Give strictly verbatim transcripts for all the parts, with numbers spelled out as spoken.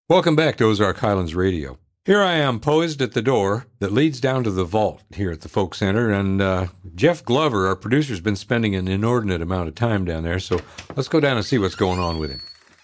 Welcome back to Ozark Highlands Radio. Here I am, poised at the door that leads down to the vault here at the Folk Center, and uh, Jeff Glover, our producer, has been spending an inordinate amount of time down there, so let's go down and see what's going on with him.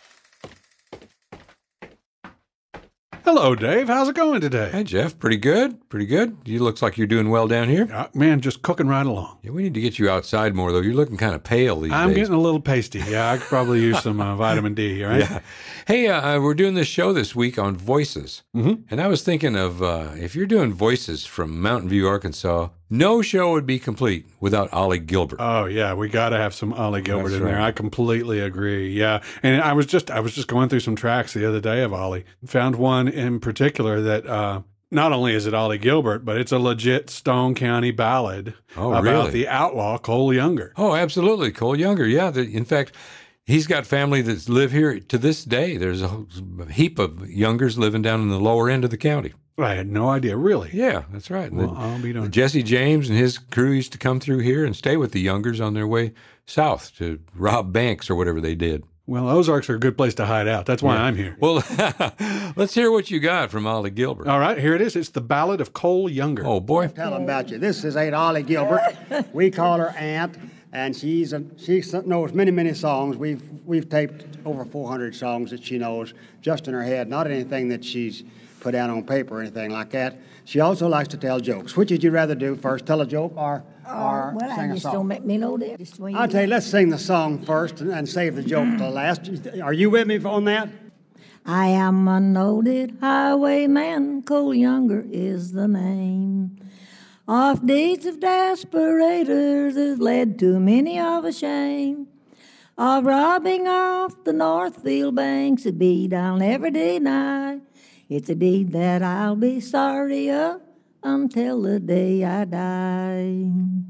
Hello, Dave. How's it going today? Hey, Jeff. Pretty good. Pretty good. You looks like you're doing well down here. Uh, man, just cooking right along. Yeah, we need to get you outside more, though. You're looking kind of pale these I'm days. getting a little pasty. Yeah, I could probably use some uh, vitamin D, right? Yeah. Hey, uh, we're doing this show this week on voices. Mm-hmm. And I was thinking of, uh, if you're doing voices from Mountain View, Arkansas, no show would be complete without Ollie Gilbert. Oh yeah, we got to have some Ollie Gilbert That's in right. there. I completely agree. Yeah, and I was just I was just going through some tracks the other day of Ollie. Found one in particular that uh, not only is it Ollie Gilbert, but it's a legit Stone County ballad Oh, about really? the outlaw Cole Younger. Oh, absolutely. Cole Younger, yeah. The, in fact, he's got family that live here to this day. There's a heap of Youngers living down in the lower end of the county. I had no idea, really. Yeah, that's right. Well, The- I'll be doing. Jesse James and his crew used to come through here and stay with the Youngers on their way south to rob banks or whatever they did. Well, Ozarks are a good place to hide out. That's why I'm here. Well, let's hear what you got from Ollie Gilbert. All right, here it is. It's the Ballad of Cole Younger. Oh, boy. Tell them about you. This is Aunt Ollie Gilbert. We call her Aunt, and she's a, she knows many, many songs. We've we've taped over four hundred songs that she knows just in her head, not anything that she's put down on paper or anything like that. She also likes to tell jokes. Which would you rather do first, tell a joke or, or Oh, well, I sing a just song? don't make me know that. Just when I'll tell you, let's sing the song first and, and save the joke till last. Are you with me on that? I am a noted highwayman, Cole Younger is the name. Off deeds of desperators has led to many of a shame. Of robbing off the Northfield banks, a beat I'll never deny. It's a deed that I'll be sorry of until the day I die.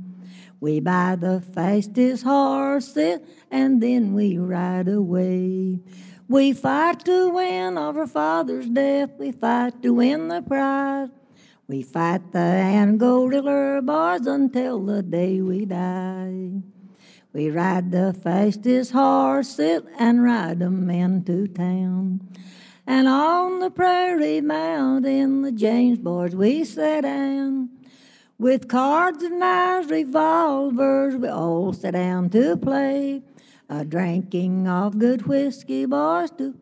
We buy the fastest horses and then we ride away. We fight to win our father's death. We fight to win the prize. We fight the Angora boys until the day we die. We ride the fastest horses and ride 'em into town. And on the prairie mountain, the James boys we sat down. With cards and knives, revolvers, we all sat down to play. A drinking of good whiskey, boys, to